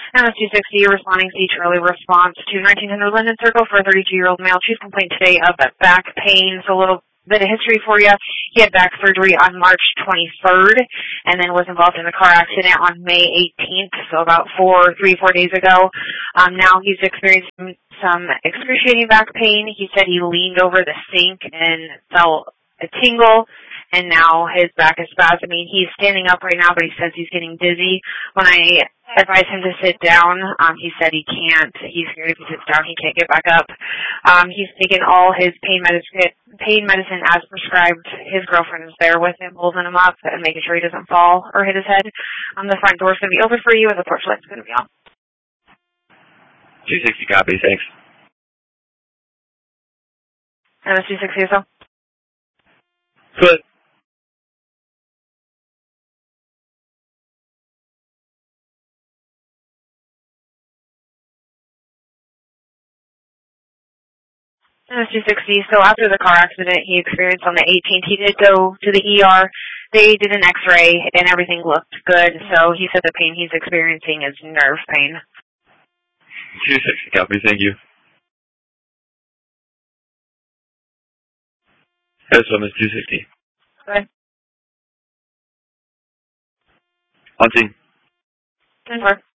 MS-260, responding to each early response to 1900 Linden Circle for a 32-year-old male. Chief complaint today of back pain. So a little bit of history for you. He had back surgery on March 23rd and then was involved in a car accident on May 18th, so about 4 days ago. Now he's experiencing some excruciating back pain. He said he leaned over the sink and felt a tingle, and now his back is spasming. He's standing up right now, but he says he's getting dizzy. When I advised him to sit down, he said he can't. He's scared if he sits down, he can't get back up. He's taken all his pain medicine as prescribed. His girlfriend is there with him, holding him up and making sure he doesn't fall or hit his head. The front door's going to be open for you, and the porch light's going to be on. 260 copy, thanks. MS-260 or so? Good. MS-260, so after the car accident he experienced on the 18th, he did go to the ER. They did an x-ray, and everything looked good, so he said the pain he's experiencing is nerve pain. 260 copy, thank you. Yes, MS-260. Okay. On scene. 10-4.